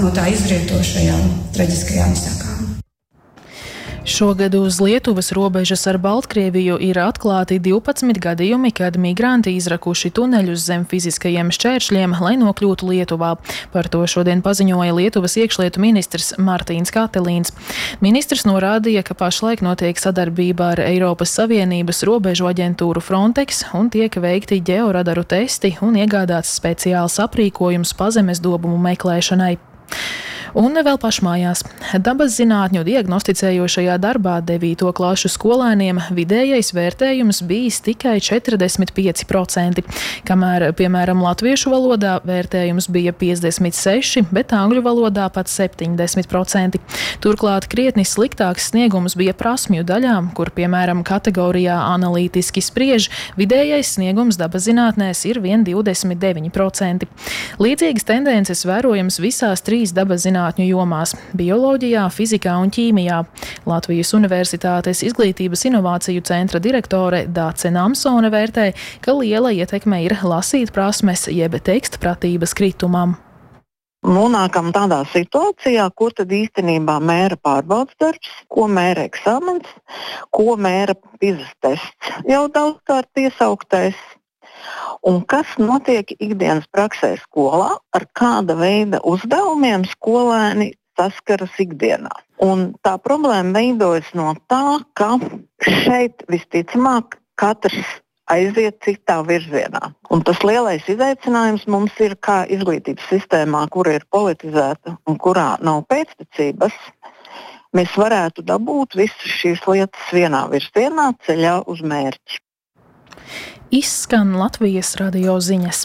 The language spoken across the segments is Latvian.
no tā izrietošajām traģiskajām sekām. Šogad uz Lietuvas robežas ar Baltkrieviju ir atklāti 12 gadījumi, kad migranti izrakuši tuneļus zem fiziskajiem šķēršļiem, lai nokļūtu Lietuvā. Par to šodien paziņoja Lietuvas iekšlietu ministrs Martīns Katelīns. Ministrs norādīja, ka pašlaik notiek sadarbība ar Eiropas Savienības robežu aģentūru Frontex un tiek veikti ģeoradaru testi un iegādāts speciāls aprīkojums pazemes dobumu meklēšanai. Un vēl pašmājās. Dabas zinātņu diagnosticējošajā darbā 9. klašu skolēniem vidējais vērtējums bijis tikai 45%, kamēr, piemēram, latviešu valodā vērtējums bija 56%, bet angļu valodā pat 70%. Turklāt krietni sliktāks sniegums bija prasmju daļām, kur, piemēram, kategorijā analītiski spriež, vidējais sniegums dabas zinātnēs ir vien 29%. Līdzīgas tendences vērojams visās 3 dabas zinātņu jomās – bioloģijā, fizikā un ķīmijā. Latvijas Universitātes izglītības inovāciju centra direktore Dace Namsone vērtē, ka liela ietekme ir lasīt prasmes jeb teksta pratības kritumam. Nonākam tādā situācijā, ko tad īstenībā mēra pārbaudas darbs, ko mēra eksāmens, ko mēra PISA tests, jau daudzkārt iesauktais. Un kas notiek ikdienas praksē skolā, ar kāda veida uzdevumiem skolēni saskaras ikdienā. Un tā problēma veidojas no tā, ka šeit visticamāk katrs aiziet citā virzienā. Un tas lielais izaicinājums mums ir, kā izglītības sistēmā, kura ir politizēta un kurā nav pēctecības, mēs varētu dabūt visas šīs lietas vienā virzienā ceļā uz mērķi. Izskan Latvijas radio ziņas.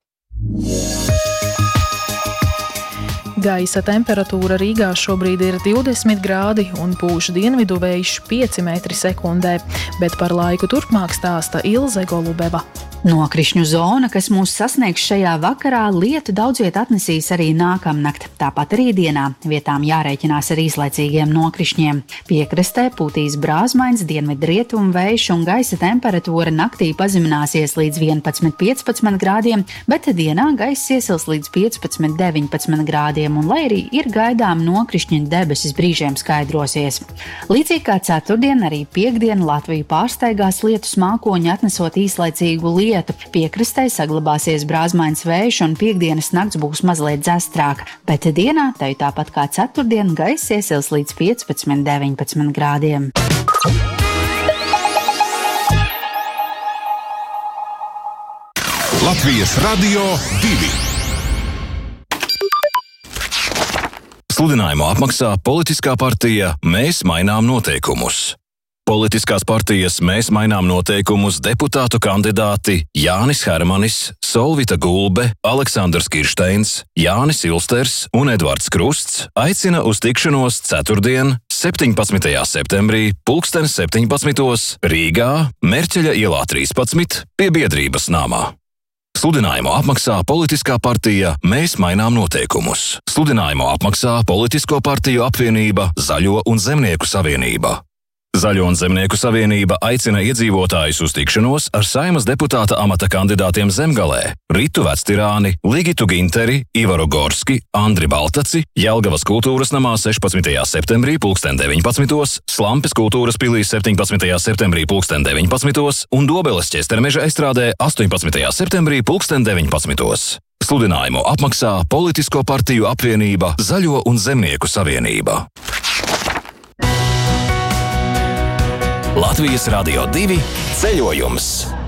Gaisa temperatūra Rīgā šobrīd ir 20 grādi un pūš dienvidu vējš 5 metri sekundē, bet par laiku turpmāk stāsta Ilze Golubeva. Nokrišņu zona, kas mūs sasniegs šajā vakarā, lietu daudz viet atnesīs arī nākamnakt. Tāpat arī dienā vietām jārēķinās ar īslaicīgiem nokrišņiem. Piekrastē pūtīs brāzmains dienvidrietumu vējš un gaisa temperatūra naktī pazemināsies līdz 11–15 grādiem, bet dienā gaiss iesils līdz 15–19 grādiem, un lai arī ir gaidām nokrišņu debesis brīžiem skaidrosies. Līdzīgi kā ceturtdien, arī piektdien Latviju pārsteigās lietus mākoņi atnesot īslaicīgu lietu. Piekrastē saglabāsies brāzmains vējš un piektdienas nakts būs mazliet dzestrāka, bet dienā, tai tāpat kā ceturtdien, gaiss iesils līdz 15–19 grādiem. Latvijas Radio 2. Sludinājumu apmaksā politiskā partija Mēs mainām noteikumus. Politiskās partijas Mēs mainām noteikumus deputātu kandidāti Jānis Hermanis, Solvita Gulbe, Aleksandrs Kirsteins, Jānis Ilsters un Edvards Krusts aicina uz tikšanos ceturtdien, 17. septembrī, 17:00 Rīgā, Merķeļa ielā 13 pie Biedrības namā. Sludinājumu apmaksā politiskā partija Mēs mainām noteikumus. Sludinājumu apmaksā Politisko partiju apvienība Zaļo un Zemnieku savienība. Zaļo un Zemnieku savienība aicina iedzīvotājus uz tikšanos ar Saeimas deputāta amata kandidātiem Zemgalē Ritu Vectirāni, Ligitu Ginteri, Ivaru Gorski, Andri Baltaci, Jelgavas kultūras namā 16. septembrī 19:00, Slampes kultūras pilī 17. septembrī 19:00 un Dobeles ķestermeža estrādē 18. septembrī 19:00. Sludinājumu apmaksā Politisko partiju apvienība Zaļo un Zemnieku savienība. Latvijas Radio 2 ceļojums.